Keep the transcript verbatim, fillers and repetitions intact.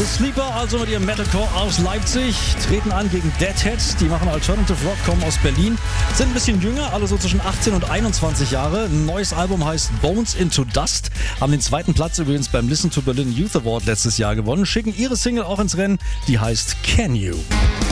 The Sleeper, also mit ihrem Metalcore aus Leipzig, treten an gegen Deadhead. Die machen Alternative Rock, kommen aus Berlin, sind ein bisschen jünger, alle so zwischen achtzehn und einundzwanzig Jahre. Ein neues Album heißt Bones into Dust, haben den zweiten Platz übrigens beim Listen to Berlin Youth Award letztes Jahr gewonnen, schicken ihre Single auch ins Rennen, die heißt Can You.